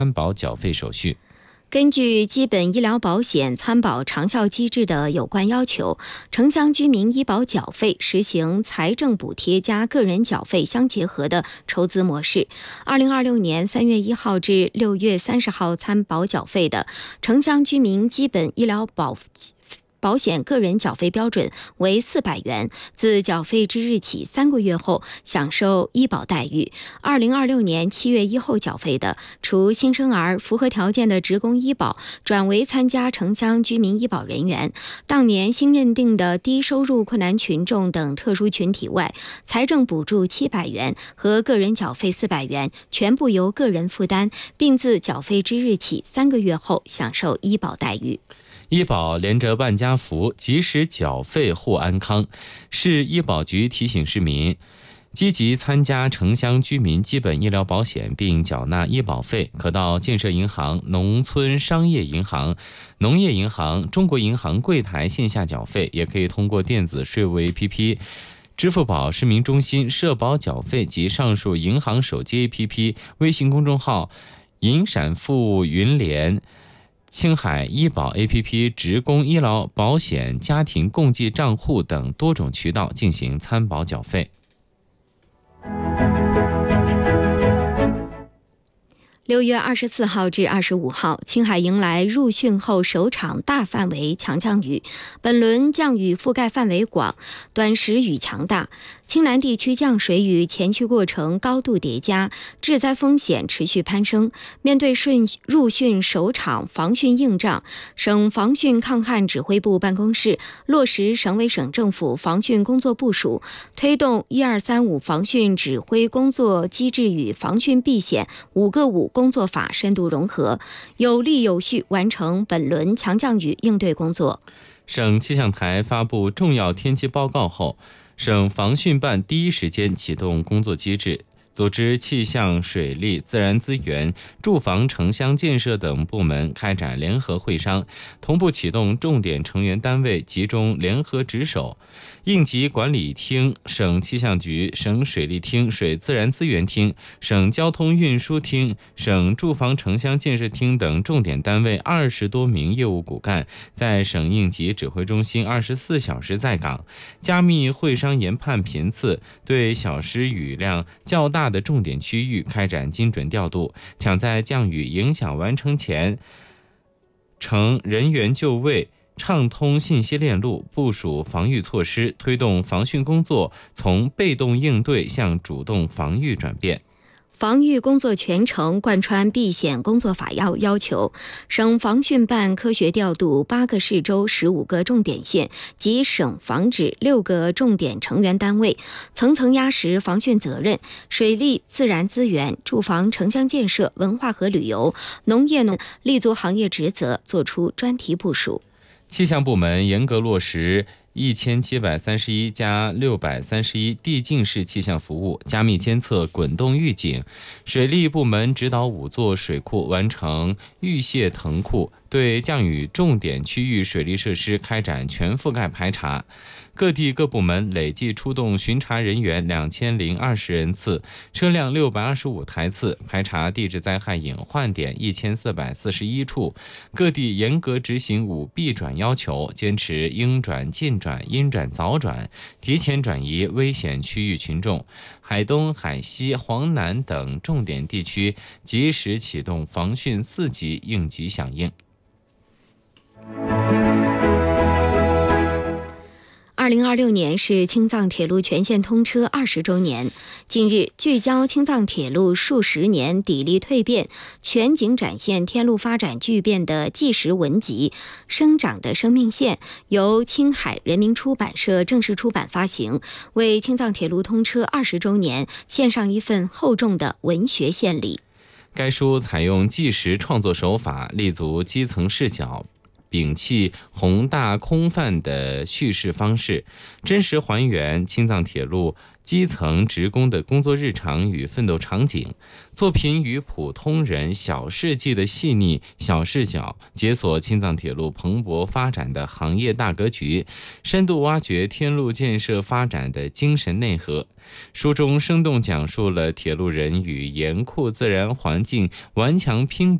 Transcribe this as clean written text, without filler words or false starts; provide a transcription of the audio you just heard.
参保缴费手续。 根据基本医疗保险参保长效机制的有关要求，城乡居民医保缴费实行财政补贴加个人缴费相结合的筹资模式。2026年3月1号至6月30号参保缴费的城乡居民基本医疗保险个人缴费标准为400元，自缴费之日起3个月后享受医保待遇。2026年7月1号缴费的，除新生儿符合条件的职工医保转为参加城乡居民医保人员，当年新认定的低收入困难群众等特殊群体外，财政补助700元和个人缴费400元全部由个人负担，并自缴费之日起3个月后享受医保待遇。 医保连着万家福，及时缴费护安康。市医保局提醒市民，积极参加城乡居民基本医疗保险并缴纳医保费，可到建设银行、农村商业银行、农业银行、中国银行柜台线下缴费，也可以通过电子税务 APP、支付宝市民中心社保缴费及上述银行手机 APP、微信公众号银闪付云联、青海医保 APP 职工医疗保险家庭共济账户等多种渠道进行参保缴费。 6月24号至25号，青海迎来入汛后首场大范围强降雨。本轮降雨覆盖范围广，短时雨强大。青南地区降水与前期过程高度叠加，致灾风险持续攀升。面对入汛首场防汛硬仗，省防汛抗旱指挥部办公室落实省委省政府防汛工作部署，推动1235防汛指挥工作机制与防汛避险5个5工作法深度融合，有力有序完成本轮强降雨应对工作。 省气象台发布重要天气报告后，省防汛办第一时间启动工作机制，组织气象、水利、自然资源、住房城乡建设等部门开展联合会商，同步启动重点成员单位集中联合值守。应急管理厅、省气象局、省水利厅、水自然资源厅、省交通运输厅、省住房城乡建设厅等重点单位20多名业务骨干在省应急指挥中心24小时在岗，加密会商研判频次，对小时雨量较大的重点区域开展精准调度，抢在降雨影响完成前成人员就位，畅通信息链路，部署防御措施，推动防汛工作从被动应对向主动防御转变。 防御工作全程贯穿避险工作法要求，省防汛办科学调度8个市州15个重点县及省防指6个重点成员单位，层层压实防汛责任，水利、自然资源、住房城乡建设、文化和旅游、农业立足行业职责，作出专题部署。 气象部门严格落实1731加631递进式气象服务，加密监测滚动预警。水利部门指导5座水库完成预泄腾库，对降雨重点区域水利设施开展全覆盖排查。各地各部门累计出动巡查人员2020人次，车辆625台次，排查地质灾害隐患点1441处。各地严格执行5必转要求，坚持应转尽转、应转早转，提前转移危险区域群众。海东、海西、黄南等重点地区及时启动防汛4级应急响应。 2026年是青藏铁路全线通车20周年。近日，聚焦青藏铁路数十年砥砺蜕变，全景展现天路发展巨变的纪实文集《生长的生命线》，由青海人民出版社正式出版发行，为青藏铁路通车20周年献上一份厚重的文学献礼。 该书采用纪实创作手法，立足基层视角， 摒弃宏大空泛的叙事方式，真实还原青藏铁路基层职工的工作日常与奋斗场景。作品与普通人小事迹的细腻小视角，解锁青藏铁路蓬勃发展的行业大格局，深度挖掘天路建设发展的精神内核。书中生动讲述了铁路人与严酷自然环境顽强拼